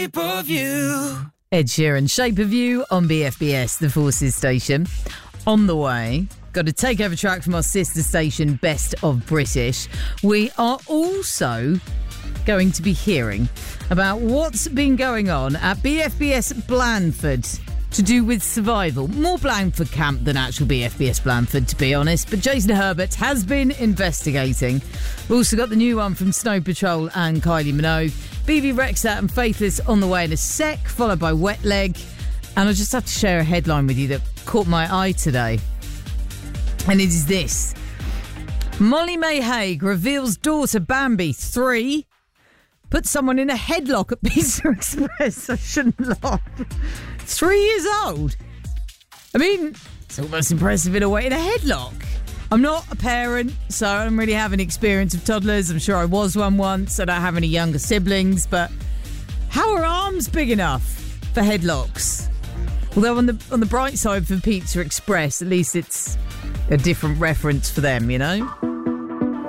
Shape of You. Ed Sheeran, Shape of You on BFBS, the Forces station. On the way, got a takeover track from our sister station, Best of British. We are also going to be hearing about what's been going on at BFBS Blandford to do with survival. More Blandford camp than actual BFBS Blandford, to be honest. But Jason Herbert has been investigating. We've also got the new one from Snow Patrol and Kylie Minogue. BB Rexha and Faithless on the way in a sec, followed by Wet Leg. And I just have to share a headline with you that caught my eye today. And it is this. Molly May Hague reveals daughter Bambi, 3, put someone in a headlock at Pizza Express. I shouldn't laugh. 3 years old. I mean, it's almost impressive in a way, in a headlock. I'm not a parent, so I don't really have any experience of toddlers. I'm sure I was one once. I don't have any younger siblings, but how are arms big enough for headlocks? Although on the bright side for Pizza Express, at least it's a different reference for them, you know?